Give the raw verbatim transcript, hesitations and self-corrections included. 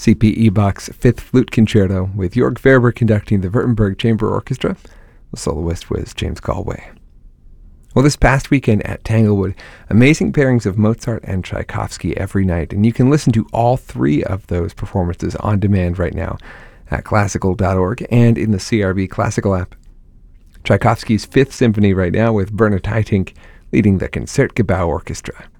C P E. Bach's Fifth Flute Concerto, with Jörg Werber conducting the Württemberg Chamber Orchestra. The soloist was James Galway. Well, this past weekend at Tanglewood, amazing pairings of Mozart and Tchaikovsky every night, and you can listen to all three of those performances on demand right now at classical dot org and in the C R B Classical app. Tchaikovsky's Fifth Symphony right now with Bernhard Haitink leading the Concertgebouw Orchestra.